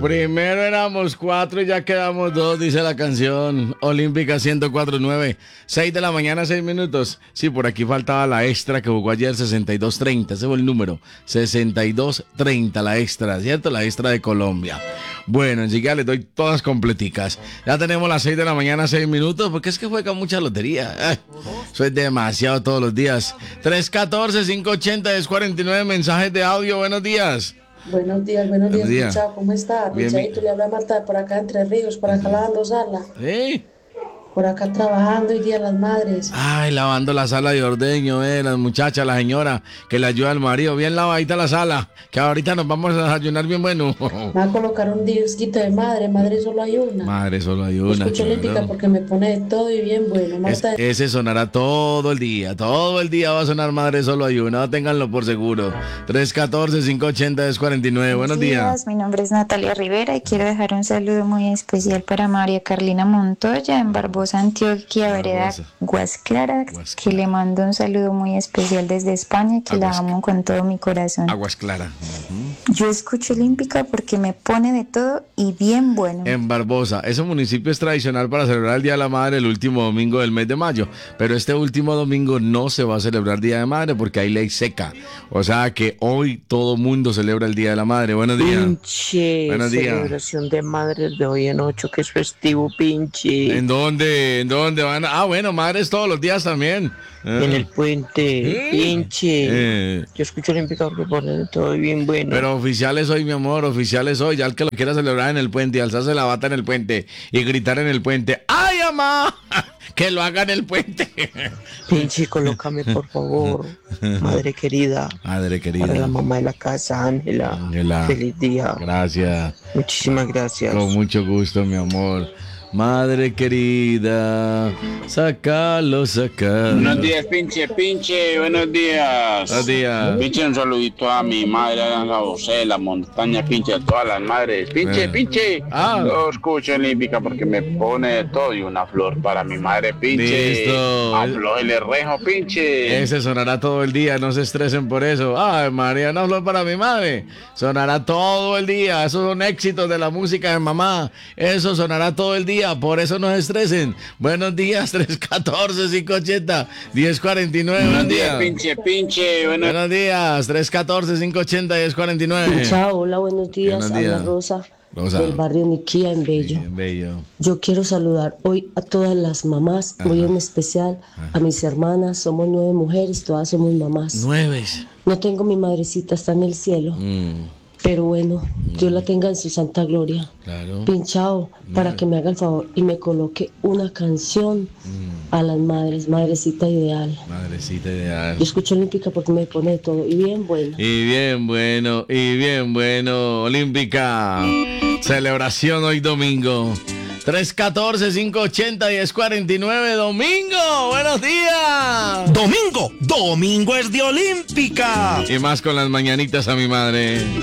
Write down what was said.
Primero éramos 4 y ya quedamos 2, dice la canción. Olímpica 104.9. 6 de la mañana, 6 minutos. Sí, por aquí faltaba la extra que jugó ayer, 62.30. Ese fue el número. 62.30, la extra, ¿cierto? La extra de Colombia. Bueno, enseguida les doy todas completicas. Ya tenemos las 6 de la mañana, 6 minutos, porque es que juega mucha lotería. Eso es demasiado todos los días. 314-580-1049, mensajes de audio. Buenos días. Buenos días, Pichao, ¿cómo está? Pichadito, le habla Marta por acá Entre Ríos, por acá lavando sala. ¿Sí? Por acá trabajando hoy día las madres. Ay, lavando la sala de ordeño, las muchachas, la señora que le ayuda al marido. Bien lavadita la sala, que ahorita nos vamos a desayunar bien bueno. Me va a colocar un disquito de madre solo hay una. Madre solo hay una. Escucho Olímpica porque me pone de todo y bien bueno. Marta. Ese sonará todo el día va a sonar Madre solo hay una, ténganlo por seguro. 314-580-1049, buenos días. Mi nombre es Natalia Rivera y quiero dejar un saludo muy especial para María Carlina Montoya en Barbosa, Antioquia, vereda Aguas Claras, que le mando un saludo muy especial desde España, que la amo con todo mi corazón. Aguas Claras. Yo escucho Olímpica porque me pone de todo y bien bueno. En Barbosa, ese municipio es tradicional para celebrar el Día de la Madre el último domingo del mes de mayo, pero este último domingo no se va a celebrar Día de Madre porque hay ley seca, o sea que hoy todo mundo celebra el Día de la Madre. Buenos días. Pinche buenos días. Celebración de madres de hoy en 8, que es festivo, pinche. ¿En dónde van? Ah, bueno, madres todos los días también. En el puente, pinche. Yo escucho Olímpica porque pone todo bien bueno. Pero oficiales hoy, mi amor, oficiales hoy. Ya el que lo quiera celebrar en el puente y alzarse la bata en el puente y gritar en el puente, ¡ay, mamá! Que lo haga en el puente. Pinche, colócame, por favor. Madre querida. Madre querida. Para la mamá de la casa, Ángela. Feliz día. Gracias. Muchísimas gracias. Con mucho gusto, mi amor. Madre querida, sácalo. Buenos días, pinche, buenos días. Buenos días. Pinche, un saludito a mi madre, a la José, la montaña, pinche, a todas las madres. Pinche. Yo escucho Olímpica porque me pone de todo y una flor para mi madre, pinche. Listo. Aflójele rejo, pinche. Ese sonará todo el día, no se estresen por eso. Ay, María, una flor para mi madre. Sonará todo el día. Esos son éxitos de la música de mamá. Eso sonará todo el día. Por eso no se estresen. Buenos días, 314-580-1049. Buenos días, pinche. Buenos días, 314-580-1049. Chao, hola, buenos días. Habla Rosa, del barrio Niquía, en Bello. Sí, en Bello. Yo quiero saludar hoy a todas las mamás, muy en especial a mis hermanas. Somos 9 mujeres, todas somos mamás. 9. No tengo mi madrecita, está en el cielo. Pero bueno, Dios la tenga en su santa gloria. Claro. Pinchao, para que me haga el favor y me coloque una canción a las madres, Madrecita Ideal. Madrecita Ideal. Yo escucho Olímpica porque me pone de todo y bien bueno. Y bien bueno, Olímpica. Celebración hoy domingo. 314-580-1049, domingo. Buenos días. Domingo es de Olímpica. Y más con las mañanitas a mi madre.